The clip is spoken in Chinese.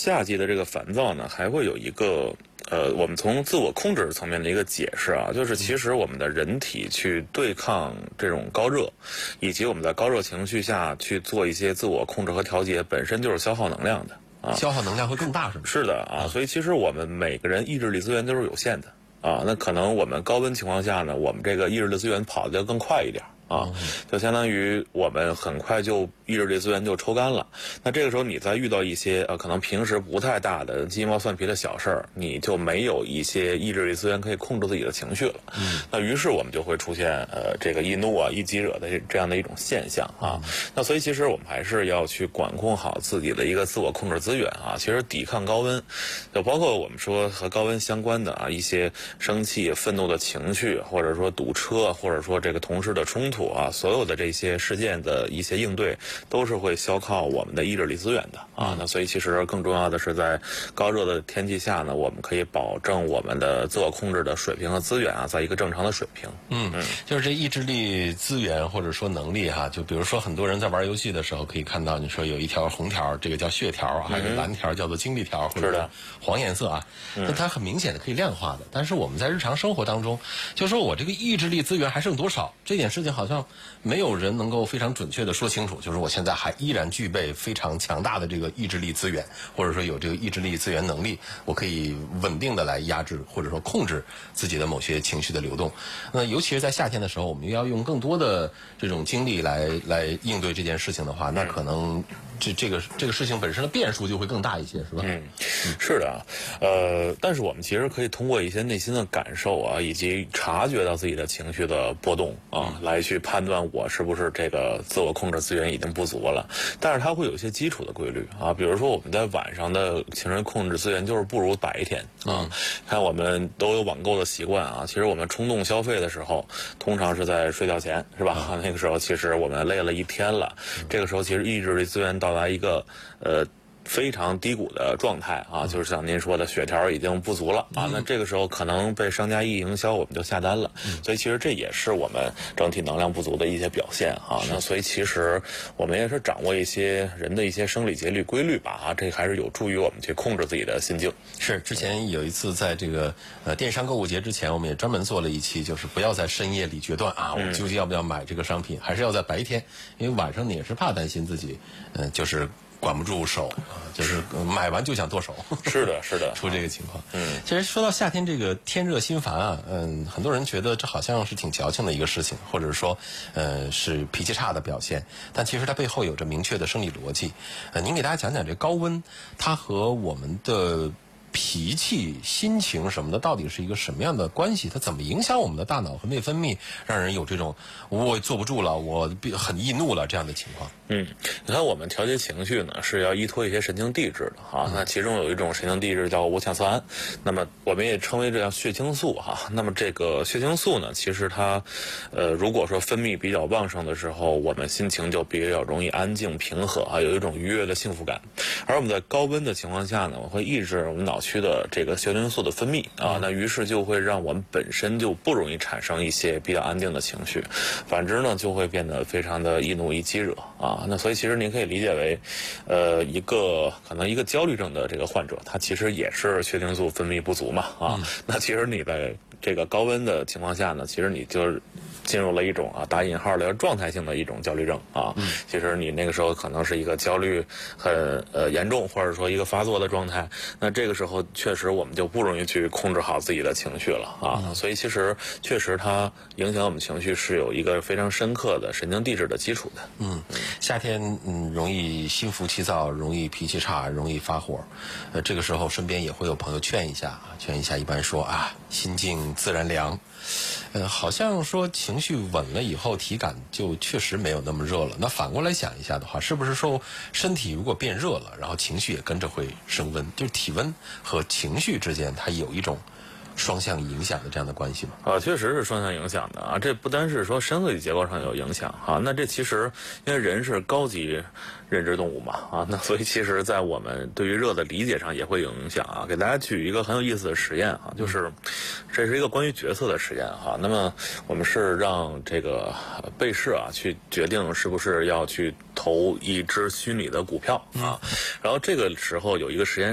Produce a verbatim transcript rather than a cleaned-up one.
夏季的这个烦躁呢，还会有一个呃，我们从自我控制层面的一个解释啊，就是其实我们的人体去对抗这种高热，以及我们在高热情绪下去做一些自我控制和调节，本身就是消耗能量的啊， 消耗能量会更大，是吗？ 是的啊，所以其实我们每个人意志力资源都是有限的啊，那可能我们高温情况下呢，我们这个意志力资源跑得更快一点。啊，就相当于我们很快就意志力资源就抽干了。那这个时候你再遇到一些呃可能平时不太大的鸡毛蒜皮的小事儿，你就没有一些意志力资源可以控制自己的情绪了。嗯，那于是我们就会出现呃这个易怒啊、易激惹的这样的一种现象啊。嗯、那所以其实我们还是要去管控好自己的一个自我控制资源啊。其实抵抗高温，就包括我们说和高温相关的啊一些生气、愤怒的情绪，或者说堵车，或者说这个同事的冲突。啊，所有的这些事件的一些应对，都是会消耗我们的意志力资源的啊。那所以其实更重要的是，在高热的天气下呢，我们可以保证我们的自我控制的水平和资源啊，在一个正常的水平。 嗯嗯，就是这意志力资源或者说能力哈、啊，就比如说很多人在玩游戏的时候，可以看到你说有一条红条，这个叫血条，还有蓝条叫做精力条，或者黄颜色啊，那它很明显的可以量化的。但是我们在日常生活当中，就说我这个意志力资源还剩多少，这件事情好像。没有人能够非常准确的说清楚，就是我现在还依然具备非常强大的这个意志力资源，或者说有这个意志力资源能力，我可以稳定的来压制或者说控制自己的某些情绪的流动。那尤其是在夏天的时候，我们要用更多的这种精力来来应对这件事情的话，那可能这这个这个事情本身的变数就会更大一些，是吧？ 嗯，是的啊，呃，但是我们其实可以通过一些内心的感受啊，以及察觉到自己的情绪的波动啊，来去判断我是不是这个自我控制资源已经不足了。但是它会有一些基础的规律啊，比如说我们在晚上的情绪控制资源就是不如白天啊。看我们都有网购的习惯啊，其实我们冲动消费的时候，通常是在睡觉前，是吧？啊、那个时候其实我们累了一天了，这个时候其实意志力资源到达一个呃。非常低谷的状态啊，就是像您说的血条已经不足了啊，那这个时候可能被商家一营销，我们就下单了，所以其实这也是我们整体能量不足的一些表现啊。那所以其实我们也是掌握一些人的一些生理节律规律吧啊，这还是有助于我们去控制自己的心境。 是，之前有一次在这个呃电商购物节之前，我们也专门做了一期，就是不要在深夜里决断啊，我们究竟要不要买这个商品，还是要在白天，因为晚上你也是怕担心自己，嗯、呃，就是。管不住手啊，就是买完就想剁手。 是的，是的， 出这个情况。 嗯， 其实说到夏天这个天热心烦啊，嗯，很多人觉得这好像是挺矫情的一个事情，或者说，呃，是脾气差的表现。但其实它背后有着明确的生理逻辑。呃，您给大家讲讲这高温，它和我们的脾气、心情什么的，到底是一个什么样的关系？它怎么影响我们的大脑和内分泌，让人有这种我坐不住了，我很易怒了这样的情况？ 嗯，你看我们调节情绪呢，是要依托一些神经递质的哈。那其中有一种神经递质叫五羟色胺，那么我们也称为这叫血清素哈。那么这个血清素呢，其实它，呃，如果说分泌比较旺盛的时候，我们心情就比较容易安静平和啊，有一种愉悦的幸福感。而我们在高温的情况下呢，我会抑制我们脑区的这个血清素的分泌啊，那于是就会让我们本身就不容易产生一些比较安定的情绪，反之呢，就会变得非常的易怒易激惹啊。那所以其实您可以理解为，呃，一个可能一个焦虑症的这个患者，他其实也是血清素分泌不足嘛啊。嗯、那其实你在这个高温的情况下呢，其实你就是进入了一种啊打引号的状态性的一种焦虑症啊。嗯、其实你那个时候可能是一个焦虑很呃严重，或者说一个发作的状态。那这个时候确实我们就不容易去控制好自己的情绪了啊。嗯、所以其实确实它影响我们情绪是有一个非常深刻的神经递质的基础的。 嗯。夏天嗯容易心浮气躁，容易脾气差，容易发火，呃这个时候身边也会有朋友劝一下，劝一下一般说啊心静自然凉，呃好像说情绪稳了以后体感就确实没有那么热了。那反过来想一下的话，是不是说身体如果变热了，然后情绪也跟着会升温，就是体温和情绪之间它有一种双向影响的这样的关系吗？ 啊，确实是双向影响的啊！这不单是说生理结构上有影响啊，那这其实因为人是高级认知动物嘛啊，那所以其实在我们对于热的理解上也会有影响啊。给大家举一个很有意思的实验啊，就是这是一个关于角色的实验哈。那么我们是让这个被试啊去决定是不是要去投一只虚拟的股票啊，然后这个时候有一个实验。